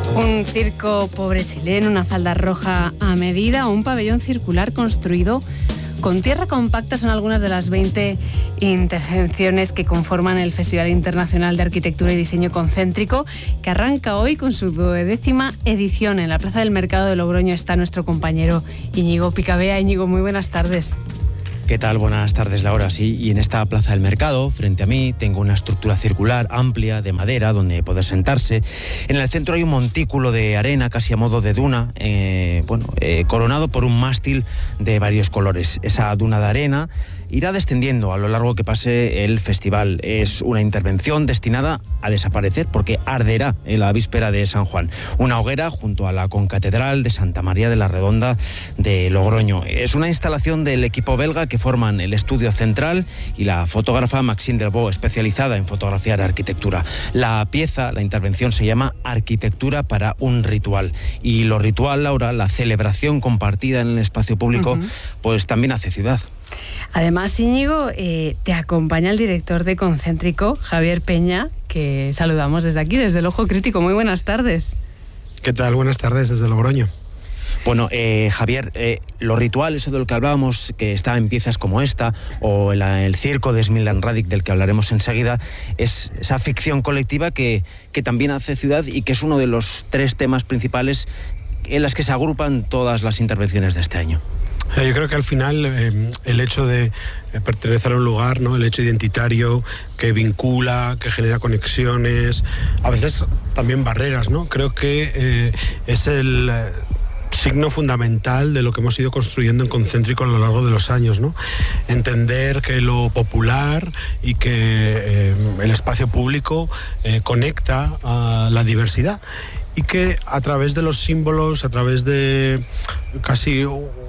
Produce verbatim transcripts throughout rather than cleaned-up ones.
Un circo pobre chileno, una falda roja a medida o un pabellón circular construido con tierra compacta son algunas de las veinte intervenciones que conforman el Festival Internacional de Arquitectura y Diseño Concéntrico, que arranca hoy con su duodécima edición. En la Plaza del Mercado de Logroño está nuestro compañero Íñigo Picabea. Íñigo, muy buenas tardes. ¿Qué tal? Buenas tardes, Laura. Sí, y en esta Plaza del Mercado, frente a mí, tengo una estructura circular amplia de madera donde poder sentarse. En el centro hay un montículo de arena, casi a modo de duna, eh, bueno, eh, coronado por un mástil de varios colores. Esa duna de arena irá descendiendo a lo largo que pase el festival. Es una intervención destinada a desaparecer porque arderá en la víspera de San Juan. Una hoguera junto a la concatedral de Santa María de la Redonda de Logroño. Es una instalación del equipo belga que forman el estudio central y la fotógrafa Maxime Delvaux, especializada en fotografiar arquitectura. La pieza, la intervención, se llama Arquitectura para un ritual. Y lo ritual, Laura, la celebración compartida en el espacio público, uh-huh. pues también hace ciudad. Además, Íñigo, eh, te acompaña el director de Concéntrico, Javier Peña, que saludamos desde aquí, desde el Ojo Crítico. Muy buenas tardes. ¿Qué tal? Buenas tardes desde Logroño. Bueno, eh, Javier, eh, lo ritual, eso de lo que hablábamos, que está en piezas como esta, o el, el circo de Smiljan Radic, del que hablaremos enseguida, es esa ficción colectiva que, que también hace ciudad y que es uno de los tres temas principales en las que se agrupan todas las intervenciones de este año. Yo creo que al final eh, el hecho de pertenecer a un lugar, ¿no? El hecho identitario que vincula, que genera conexiones, a veces también barreras, ¿no? Creo que eh, es el eh, signo fundamental de lo que hemos ido construyendo en Concéntrico a lo largo de los años, ¿no? Entender que lo popular y que eh, el espacio público eh, conecta a la diversidad y que a través de los símbolos, a través de casi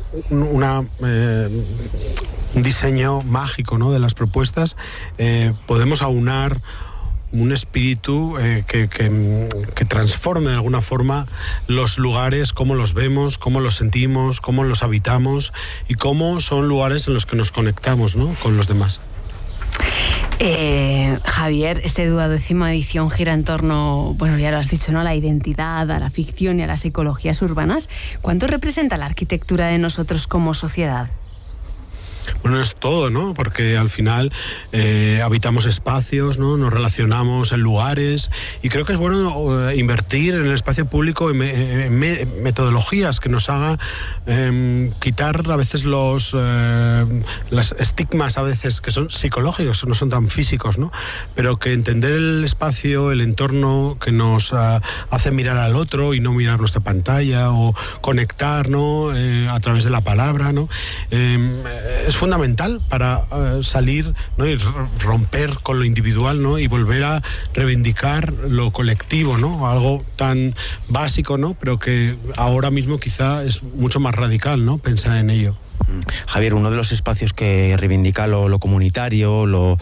una, eh, un diseño mágico, ¿no? de las propuestas, eh, podemos aunar un espíritu eh, que, que, que transforme de alguna forma los lugares, cómo los vemos, cómo los sentimos, cómo los habitamos y cómo son lugares en los que nos conectamos, ¿no? con los demás. Eh, Javier, esta duodécima edición gira en torno, bueno, ya lo has dicho, ¿no?, a la identidad, a la ficción y a las ecologías urbanas. ¿Cuánto representa la arquitectura de nosotros como sociedad? Bueno, es todo, ¿no? Porque al final eh, habitamos espacios, ¿no? Nos relacionamos en lugares y creo que es bueno invertir en el espacio público en, me, en, me, en metodologías que nos hagan eh, quitar a veces los eh, las estigmas a veces que son psicológicos, no son tan físicos, ¿no? Pero que entender el espacio, el entorno que nos uh, hace mirar al otro y no mirar nuestra pantalla o conectar, ¿no? Eh, a través de la palabra, ¿no? Eh, es fundamental para uh, salir, ¿no? y romper con lo individual, ¿no? y volver a reivindicar lo colectivo, ¿no? Algo tan básico, ¿no? pero que ahora mismo quizá es mucho más radical, ¿no? pensar en ello. Javier, uno de los espacios que reivindica lo, lo comunitario, lo,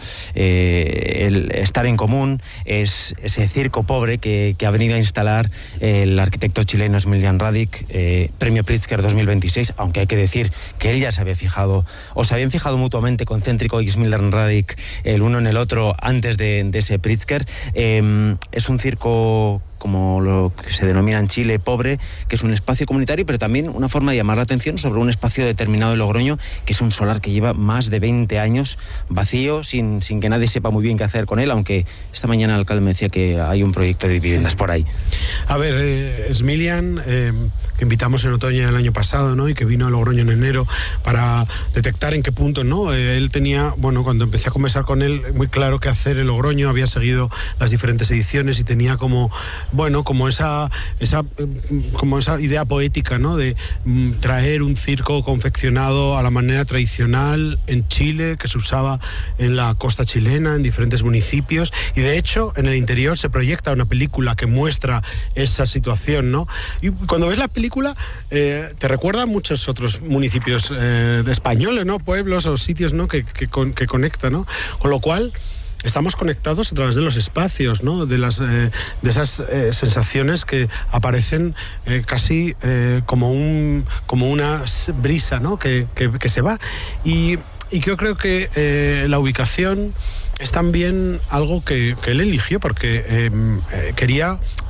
eh, el estar en común, es ese circo pobre que, que ha venido a instalar el arquitecto chileno Smiljan Radic, eh, Premio Pritzker dos mil veintiséis, aunque hay que decir que él ya se había fijado, o se habían fijado mutuamente Concéntrico y Smiljan Radic, el uno en el otro, antes de, de ese Pritzker. Eh, es un circo, como lo que se denomina en Chile, pobre, que es un espacio comunitario, pero también una forma de llamar la atención sobre un espacio determinado de Logroño, que es un solar que lleva más de veinte años vacío, sin, sin que nadie sepa muy bien qué hacer con él, aunque esta mañana el alcalde me decía que hay un proyecto de viviendas por ahí. A ver, eh, Smiljan, eh, que invitamos en otoño del año pasado, ¿no? y que vino a Logroño en enero para detectar en qué punto, ¿no? Eh, él tenía, bueno, cuando empecé a conversar con él, muy claro qué hacer en Logroño, había seguido las diferentes ediciones y tenía como bueno, como esa, esa, como esa idea poética, ¿no? de mm, traer un circo confeccionado a la manera tradicional en Chile, que se usaba en la costa chilena, en diferentes municipios, y de hecho en el interior se proyecta una película que muestra esa situación, ¿no? Y cuando ves la película eh, te recuerda a muchos otros municipios eh, de españoles, ¿no? pueblos o sitios, ¿no? que, que, que conectan, ¿no? con lo cual estamos conectados a través de los espacios, ¿no? de, las, eh, de esas eh, sensaciones que aparecen eh, casi eh, como, un, como una brisa, ¿no? que, que, que se va. Y, y yo creo que eh, la ubicación es también algo que, que él eligió, porque eh, eh, quería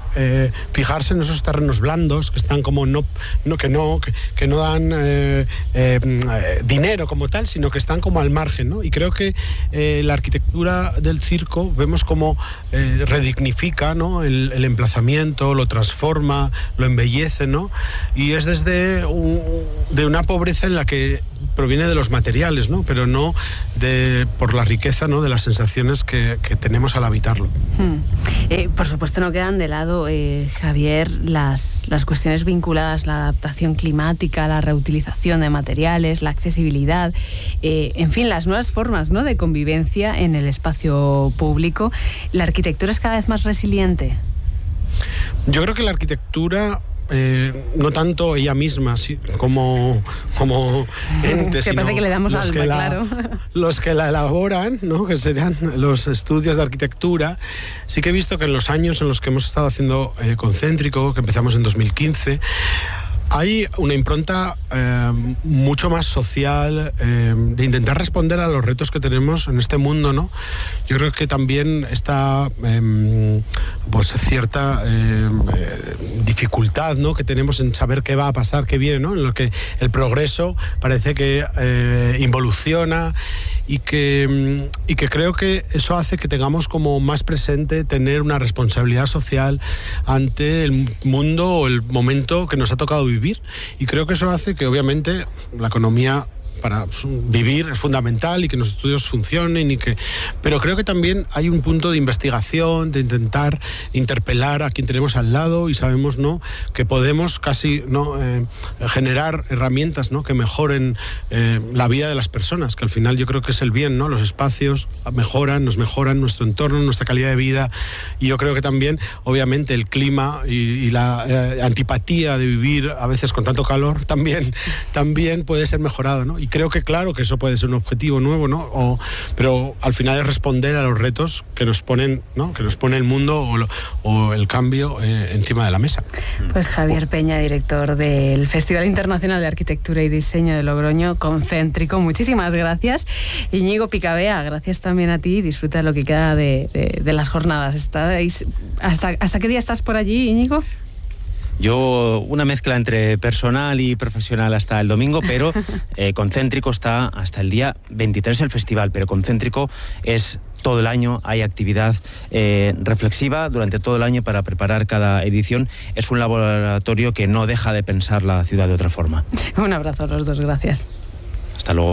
eh, fijarse en esos terrenos blandos que están como no, no que no que, que no dan eh, eh, dinero como tal, sino que están como al margen, ¿no? Y creo que eh, la arquitectura del circo vemos como eh, redignifica, ¿no? el, el emplazamiento, lo transforma, lo embellece, ¿no? Y es desde un, de una pobreza en la que proviene de los materiales, ¿no? Pero no de por la riqueza, ¿no? De las sensaciones que, que tenemos al habitarlo. Hmm. Eh, por supuesto no quedan de lado, eh, Javier, las, las cuestiones vinculadas a la adaptación climática, la reutilización de materiales, la accesibilidad, eh, en fin, las nuevas formas, ¿no? de convivencia en el espacio público. ¿La arquitectura es cada vez más resiliente? Yo creo que la arquitectura... Eh, no tanto ella misma sí, como, como ente, que sino parece que le damos los, alma, que la, claro. los que la elaboran, ¿no? Que serían los estudios de arquitectura. Sí que he visto que en los años en los que hemos estado haciendo eh, Concéntrico, que empezamos en dos mil quince, hay una impronta eh, mucho más social, eh, de intentar responder a los retos que tenemos en este mundo, ¿no? Yo creo que también está eh, pues cierta eh, dificultad, ¿no? que tenemos en saber qué va a pasar, qué viene, ¿no? En lo que el progreso parece que eh, involuciona y que, y que creo que eso hace que tengamos como más presente tener una responsabilidad social ante el mundo o el momento que nos ha tocado vivir. Y creo que eso hace que obviamente la economía para vivir es fundamental y que los estudios funcionen y que, pero creo que también hay un punto de investigación, de intentar interpelar a quien tenemos al lado y sabemos, ¿no? que podemos casi, ¿no? eh, generar herramientas, ¿no? que mejoren eh, la vida de las personas, que al final yo creo que es el bien, ¿no? Los espacios mejoran, nos mejoran nuestro entorno, nuestra calidad de vida, y yo creo que también obviamente el clima y, y la eh, antipatía de vivir a veces con tanto calor también, también puede ser mejorado, ¿no? Y creo que claro que eso puede ser un objetivo nuevo, ¿no? O, pero al final es responder a los retos que nos ponen, ¿no? que nos pone el mundo o, lo, o el cambio eh, encima de la mesa. Pues Javier Peña, director del Festival Internacional de Arquitectura y Diseño de Logroño, Concéntrico, muchísimas gracias. Íñigo Picabea, gracias también a ti, disfruta de lo que queda de, de, de las jornadas. ¿Estáis, hasta, ¿Hasta qué día estás por allí, Íñigo? Yo una mezcla entre personal y profesional hasta el domingo, pero eh, Concéntrico está hasta el día veintitrés el festival, pero Concéntrico es todo el año, hay actividad eh, reflexiva durante todo el año para preparar cada edición. Es un laboratorio que no deja de pensar la ciudad de otra forma. Un abrazo a los dos, gracias. Hasta luego.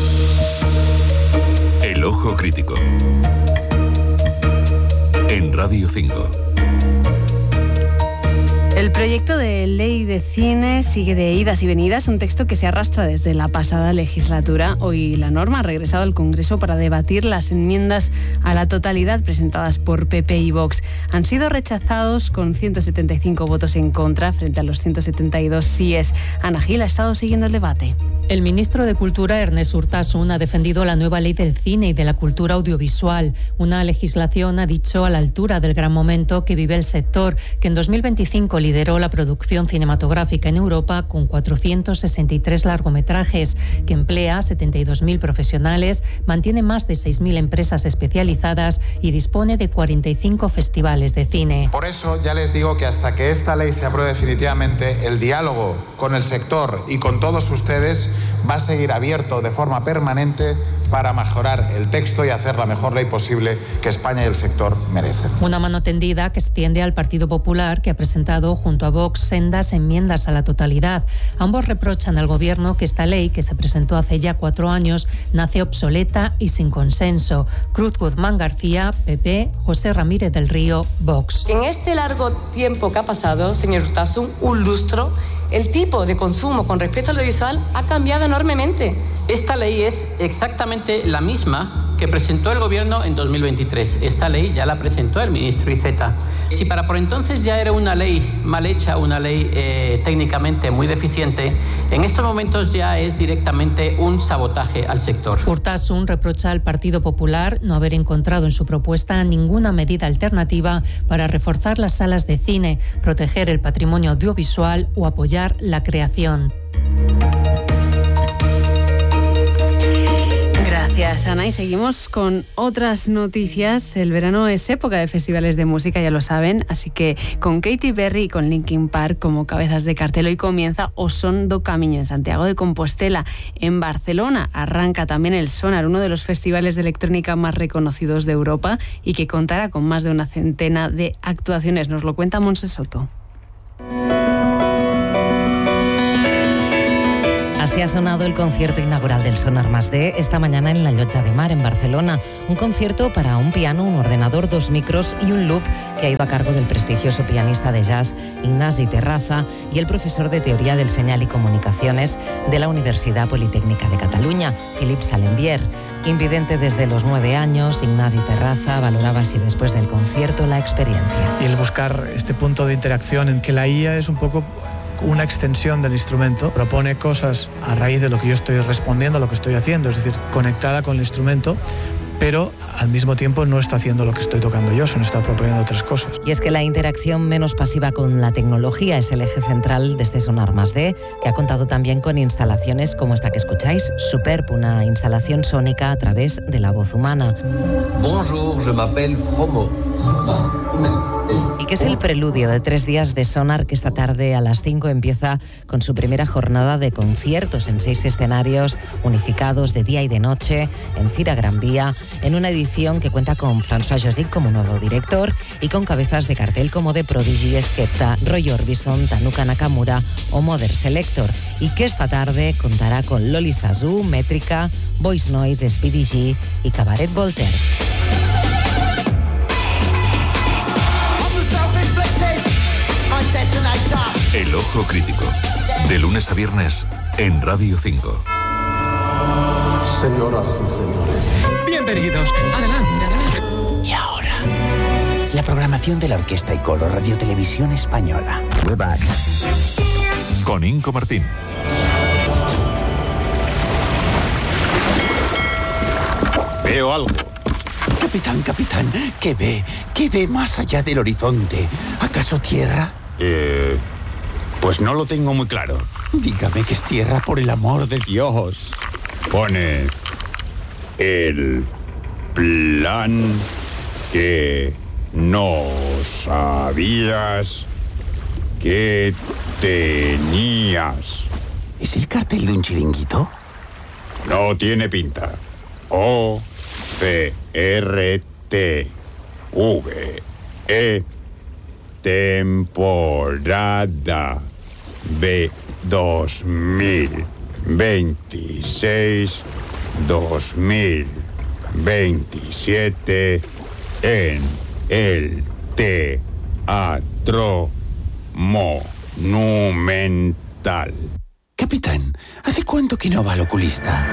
El Ojo Crítico en Radio cinco. El proyecto de ley de cine sigue de idas y venidas, un texto que se arrastra desde la pasada legislatura. Hoy la norma ha regresado al Congreso para debatir las enmiendas a la totalidad presentadas por P P y Vox. Han sido rechazados con ciento setenta y cinco votos en contra frente a los ciento setenta y dos síes. Ana Gil ha estado siguiendo el debate. El ministro de Cultura, Ernest Urtasun, ha defendido la nueva ley del cine y de la cultura audiovisual. Una legislación, ha dicho, a la altura del gran momento que vive el sector, que en dos mil veinticinco lideró la producción cinematográfica en Europa con cuatrocientos sesenta y tres largometrajes, que emplea setenta y dos mil profesionales, mantiene más de seis mil empresas especializadas y dispone de cuarenta y cinco festivales de cine. Por eso ya les digo que hasta que esta ley se apruebe definitivamente, el diálogo con el sector y con todos ustedes va a seguir abierto de forma permanente para mejorar el texto y hacer la mejor ley posible que España y el sector merecen. Una mano tendida que extiende al Partido Popular, que ha presentado junto a Vox sendas enmiendas a la totalidad. Ambos reprochan al Gobierno que esta ley, que se presentó hace ya cuatro años, nace obsoleta y sin consenso. Cruz Guzmán García, P P, José Ramírez del Río, Vox. En este largo tiempo que ha pasado, señor Urtasun, un lustro, el tipo de consumo con respecto al audiovisual ha cambiado enormemente. Esta ley es exactamente la misma que presentó el Gobierno en dos mil veintitrés. Esta ley ya la presentó el ministro Iceta. Si para por entonces ya era una ley mal hecha, una ley eh, técnicamente muy deficiente, en estos momentos ya es directamente un sabotaje al sector. Urtasun reprocha al Partido Popular no haber encontrado en su propuesta ninguna medida alternativa para reforzar las salas de cine, proteger el patrimonio audiovisual o apoyar la creación. Gracias. Gracias, Ana. Y seguimos con otras noticias. El verano es época de festivales de música, ya lo saben. Así que con Katy Perry y con Linkin Park como cabezas de cartel, hoy comienza O Son do Camiño en Santiago de Compostela. En Barcelona arranca también el Sonar, uno de los festivales de electrónica más reconocidos de Europa y que contará con más de una centena de actuaciones. Nos lo cuenta Montse Soto. Así ha sonado el concierto inaugural del Sonar Más D esta mañana en la Llotja de Mar, en Barcelona. Un concierto para un piano, un ordenador, dos micros y un loop que ha ido a cargo del prestigioso pianista de jazz Ignasi Terraza y el profesor de Teoría del Señal y Comunicaciones de la Universidad Politécnica de Cataluña, Philippe Salembier. Invidente desde los nueve años, Ignasi Terraza valoraba así después del concierto la experiencia. Y el buscar este punto de interacción en que la I A es un poco una extensión del instrumento, propone cosas a raíz de lo que yo estoy respondiendo, lo que estoy haciendo, es decir, conectada con el instrumento, pero al mismo tiempo no está haciendo lo que estoy tocando yo, sino está proponiendo otras cosas. Y es que la interacción menos pasiva con la tecnología es el eje central de este Sonar Más D, que ha contado también con instalaciones como esta que escucháis, Superb, una instalación sónica a través de la voz humana. Bonjour, je m'appelle Fromo. Y que es el preludio de tres días de Sonar que esta tarde a las cinco empieza con su primera jornada de conciertos en seis escenarios unificados de día y de noche en Fira Gran Vía, en una edición que cuenta con François Josic como nuevo director y con cabezas de cartel como The Prodigy, Skepta, Roy Orbison, Tanuka Nakamura o Mother Selector, y que esta tarde contará con Loli Sazú, Métrica, Voice Noise, Speedy G y Cabaret Voltaire. El Ojo Crítico, de lunes a viernes en Radio cinco. Señoras y señores. Bienvenidos. Adelante, adelante. Y ahora, la programación de la Orquesta y Coro Radio Televisión Española. We're back. Con Inco Martín. Veo algo. Capitán, capitán, ¿qué ve? ¿Qué ve más allá del horizonte? ¿Acaso tierra? Eh... Pues no lo tengo muy claro. Dígame que es tierra, por el amor de Dios. Pone el plan que no sabías que tenías. ¿Es el cartel de un chiringuito? No tiene pinta. O C R T V E temporada de dos mil veintiséis dos mil veintisiete en el Teatro Monumental. Capitán, ¿hace cuánto que no va al oculista?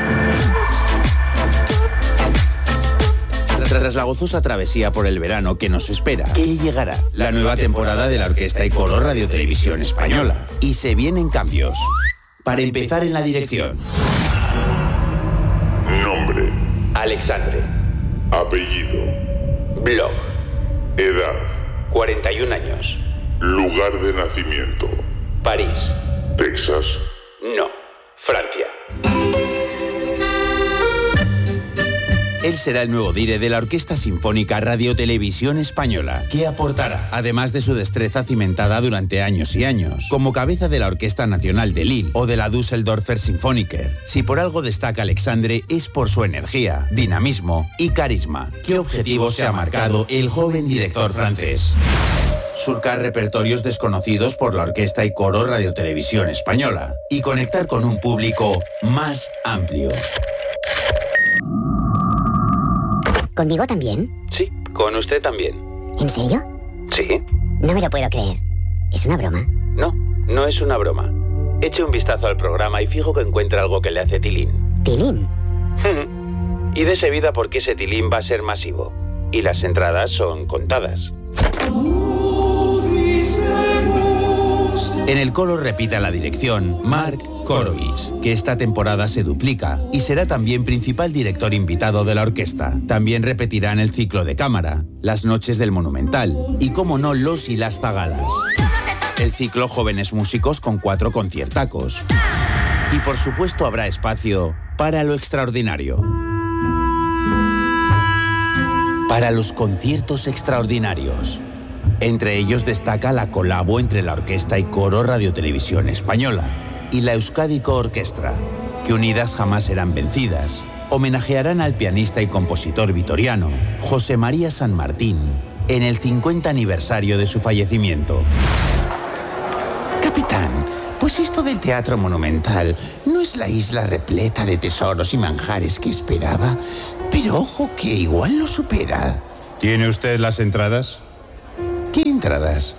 Tras la gozosa travesía por el verano que nos espera, que llegará la nueva temporada de la Orquesta y Coro Radio Televisión Española. Y se vienen cambios. Para empezar, en la dirección. Nombre: Alexandre. Apellido: Blog. Edad: cuarenta y un años. Lugar de nacimiento: París. Texas: No, Francia. Él será el nuevo dire de la Orquesta Sinfónica Radio Televisión Española, que aportará, además de su destreza cimentada durante años y años, como cabeza de la Orquesta Nacional de Lille o de la Düsseldorfer Sinfoniker. Si por algo destaca Alexandre es por su energía, dinamismo y carisma. ¿Qué objetivo se ha marcado el joven director francés? Surcar repertorios desconocidos por la Orquesta y Coro Radio Televisión Española y conectar con un público más amplio. ¿Conmigo también? Sí, con usted también. ¿En serio? Sí. No me lo puedo creer. ¿Es una broma? No, no es una broma. Eche un vistazo al programa y fijo que encuentra algo que le hace tilín. ¿Tilín? Y dese vida porque ese tilín va a ser masivo. Y las entradas son contadas. En el coro repita la dirección Mark Korovich, que esta temporada se duplica y será también principal director invitado de la orquesta. También repetirán el ciclo de cámara, las noches del Monumental y, como no, los y las zagalas. El ciclo Jóvenes Músicos con cuatro conciertacos. Y por supuesto habrá espacio para lo extraordinario. para los conciertos extraordinarios. Entre ellos destaca la colabo entre la Orquesta y Coro Radio Televisión Española y la Euskadiko Orquestra, que unidas jamás serán vencidas. Homenajearán al pianista y compositor vitoriano José María San Martín en el cincuenta aniversario de su fallecimiento. Capitán, pues esto del Teatro Monumental no es la isla repleta de tesoros y manjares que esperaba, pero ojo que igual lo supera. ¿Tiene usted las entradas? ¿Qué entradas?